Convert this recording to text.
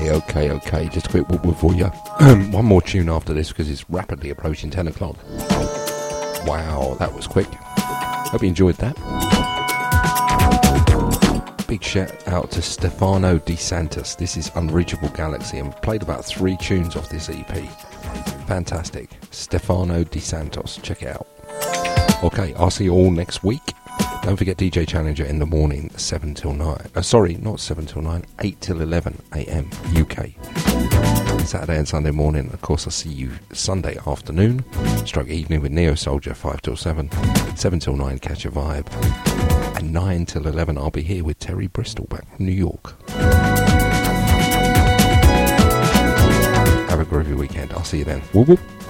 Okay. Just a quick whoop for you. One more tune after this because it's rapidly approaching 10 o'clock. Wow, that was quick. Hope you enjoyed that. Big shout out to Stefano De Santos. This is Unreachable Galaxy, and played about 3 tunes off this EP. Fantastic. Stefano De Santos. Check it out. Okay, I'll see you all next week. Don't forget DJ Challenger in the morning, 7 till 9. Sorry, not 7 till 9, 8 till 11 a.m. UK. Saturday and Sunday morning. Of course, I'll see you Sunday afternoon. Stroke evening with Neo Soldier, 5 till 7. 7 till 9, Catch a Vibe. And 9 till 11, I'll be here with Terry Bristol back from New York. Have a groovy weekend. I'll see you then. Whoop whoop.